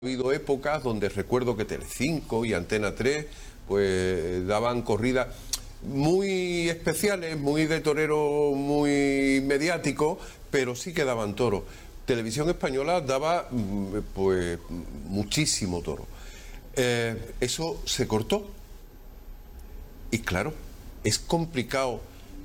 Ha habido épocas donde recuerdo que Telecinco y Antena 3 pues daban corridas muy especiales, muy de torero, muy mediático, pero sí que daban toro. Televisión Española daba pues muchísimo toro. Eso se cortó. Y claro, es complicado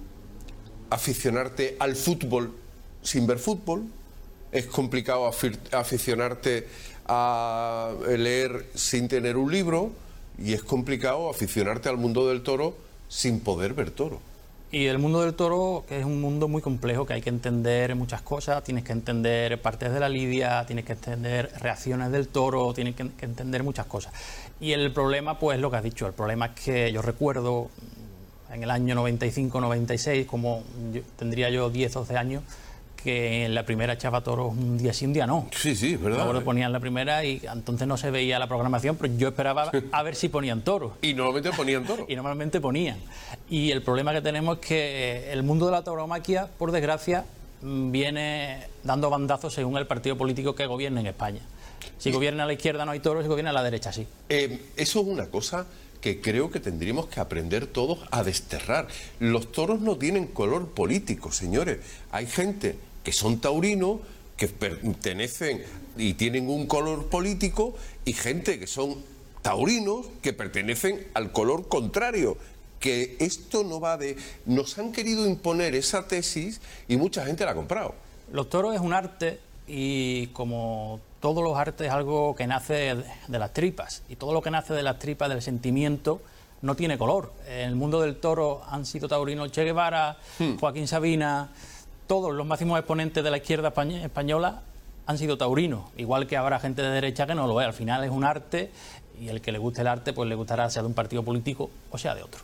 aficionarte al fútbol sin ver fútbol. Es complicado aficionarte a leer sin tener un libro, y es complicado aficionarte al mundo del toro sin poder ver toro. Y el mundo del toro, que es un mundo muy complejo, que hay que entender muchas cosas, tienes que entender partes de la lidia, tienes que entender reacciones del toro, tienes que entender muchas cosas. Y el problema, pues lo que has dicho, el problema es que yo recuerdo en el año 95-96, como tendría yo 10-12 años, que en la primera echaba toros un día sí, un día no. Sí, sí, es verdad. Luego lo ponían la primera y entonces no se veía la programación, pero yo esperaba a ver si ponían toros. Y normalmente ponían toros. Y normalmente ponían. Y el problema que tenemos es que el mundo de la tauromaquia, por desgracia, viene dando bandazos según el partido político que gobierna en España. Si gobierna a la izquierda no hay toros, si gobierna a la derecha sí. Eso es una cosa que creo que tendríamos que aprender todos a desterrar. Los toros no tienen color político, señores. Hay gente que son taurinos, que pertenecen y tienen un color político, y gente que son taurinos que pertenecen al color contrario. Que esto no va de... Nos han querido imponer esa tesis y mucha gente la ha comprado. Los toros es un arte, y como todos los artes es algo que nace de las tripas, y todo lo que nace de las tripas, del sentimiento, no tiene color. En el mundo del toro han sido taurinos Che Guevara, Joaquín Sabina, todos los máximos exponentes de la izquierda española han sido taurinos, igual que habrá gente de derecha que no lo es. Al final es un arte, y el que le guste el arte pues le gustará, sea de un partido político o sea de otro.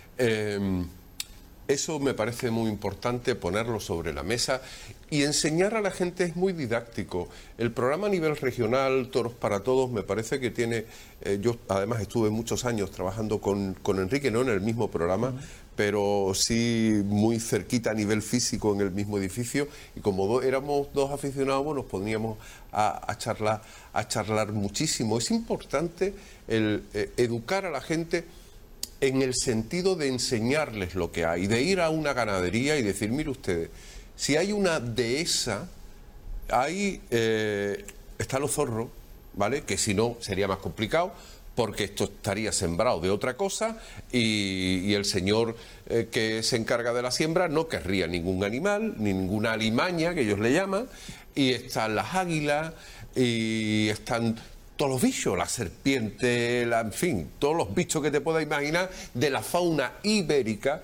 Eso me parece muy importante, ponerlo sobre la mesa y enseñar a la gente. Es muy didáctico. El programa a nivel regional, Toros para Todos, me parece que tiene... yo además estuve muchos años trabajando con Enrique, no en el mismo programa, pero sí muy cerquita a nivel físico en el mismo edificio, y como éramos dos aficionados, nos poníamos a charlar muchísimo. Es importante educar a la gente en el sentido de enseñarles lo que hay, de ir a una ganadería y decir, mire ustedes, si hay una dehesa, ahí están los zorros, ¿vale? Que si no sería más complicado, porque esto estaría sembrado de otra cosa, y el señor que se encarga de la siembra no querría ningún animal, ni ninguna alimaña, que ellos le llaman, y están las águilas, y están todos los bichos, la serpiente, en fin, todos los bichos que te puedas imaginar de la fauna ibérica.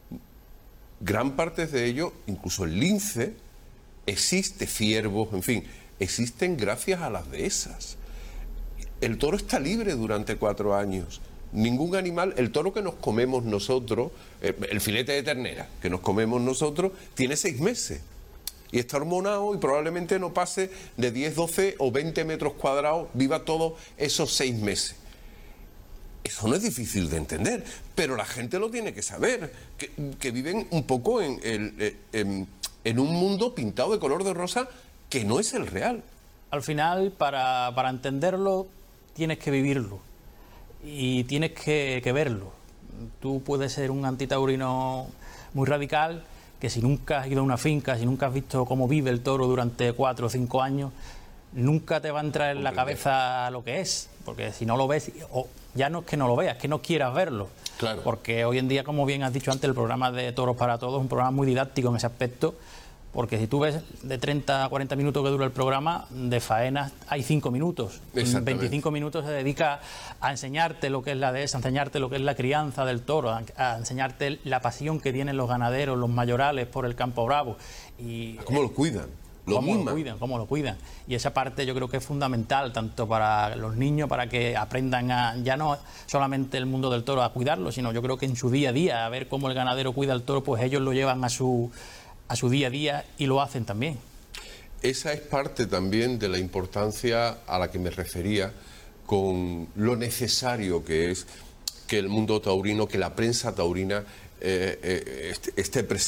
Gran parte de ellos, incluso el lince, existe, ciervos, en fin, existen gracias a las dehesas. El toro está libre durante 4 años. Ningún animal, el toro que nos comemos nosotros, el filete de ternera que nos comemos nosotros, tiene 6 meses. Y está hormonado y probablemente no pase de 10, 12 o 20 metros cuadrados, viva todos esos 6 meses. Eso no es difícil de entender, pero la gente lo tiene que saber, que viven un poco en un mundo pintado de color de rosa que no es el real. Al final, para entenderlo, tienes que vivirlo y tienes que verlo. Tú puedes ser un antitaurino muy radical, que si nunca has ido a una finca, si nunca has visto cómo vive el toro durante 4 o 5 años, nunca te va a entrar en la cabeza lo que es, porque si no lo ves, o ya no es que no lo veas, es que no quieras verlo. Claro. Porque hoy en día, como bien has dicho antes, el programa de Toros para Todos es un programa muy didáctico en ese aspecto, porque si tú ves de 30 a 40 minutos que dura el programa, de faena hay 5 minutos. 25 minutos se dedica a enseñarte lo que es la dehesa, a enseñarte lo que es la crianza del toro, a enseñarte la pasión que tienen los ganaderos, los mayorales por el campo bravo. Y ¿cómo lo cuidan? Cómo lo cuidan. Y esa parte yo creo que es fundamental, tanto para los niños, para que aprendan ya no solamente el mundo del toro a cuidarlo, sino yo creo que en su día a día, a ver cómo el ganadero cuida el toro, pues ellos lo llevan a su día a día y lo hacen también. Esa es parte también de la importancia a la que me refería, con lo necesario que es que el mundo taurino, que la prensa taurina esté presente.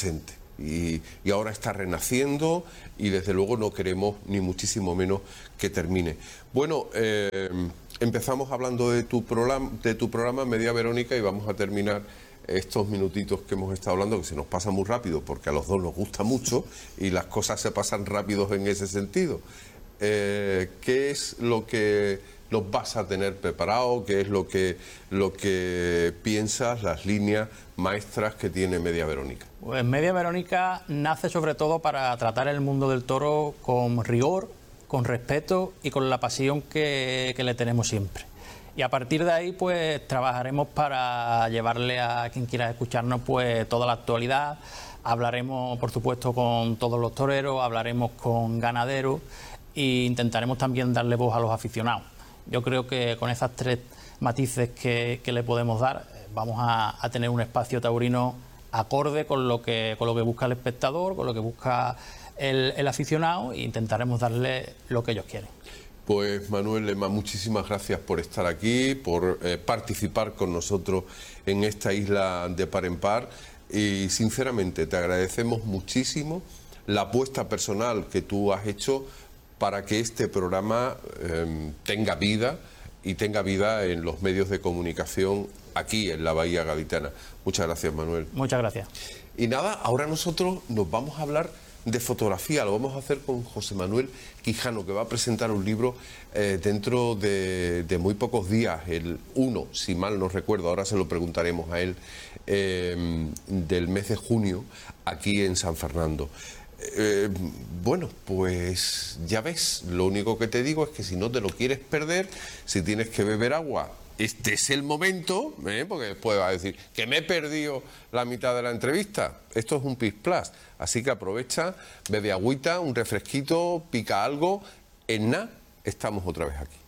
y ahora está renaciendo y desde luego no queremos ni muchísimo menos que termine. Bueno, empezamos hablando de tu programa Media Verónica y vamos a terminar estos minutitos que hemos estado hablando, que se nos pasa muy rápido porque a los dos nos gusta mucho y las cosas se pasan rápidos en ese sentido. ¿Qué es lo que nos vas a tener preparado? ¿Qué es lo que piensas, las líneas maestras que tiene Media Verónica? Pues Media Verónica nace sobre todo para tratar el mundo del toro con rigor, con respeto y con la pasión que le tenemos siempre. Y a partir de ahí pues trabajaremos para llevarle a quien quiera escucharnos pues toda la actualidad. Hablaremos por supuesto con todos los toreros, hablaremos con ganaderos e intentaremos también darle voz a los aficionados. Yo creo que con esas tres matices que le podemos dar vamos a tener un espacio taurino acorde con lo que busca el espectador, con lo que busca el aficionado, e intentaremos darle lo que ellos quieren. Pues Manuel Lema, muchísimas gracias por estar aquí, por participar con nosotros en esta isla de Par en Par, y sinceramente te agradecemos muchísimo la apuesta personal que tú has hecho para que este programa tenga vida y tenga vida en los medios de comunicación aquí en la Bahía Gaditana. Muchas gracias, Manuel. Muchas gracias. Y nada, ahora nosotros nos vamos a hablar de fotografía. Lo vamos a hacer con José Manuel Quijano, que va a presentar un libro dentro de muy pocos días, el 1, si mal no recuerdo, ahora se lo preguntaremos a él, del mes de junio, aquí en San Fernando. Bueno, pues ya ves, lo único que te digo es que si no te lo quieres perder, si tienes que beber agua, este es el momento, porque después va a decir que me he perdido la mitad de la entrevista. Esto es un Pis Plus, así que aprovecha, bebe agüita, un refresquito, pica algo. En nada, estamos otra vez aquí.